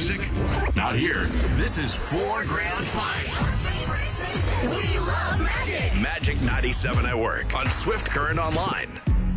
music? Not here. This is 4 Grand Fun. We love Magic. Magic 97 at work on Swift Current Online.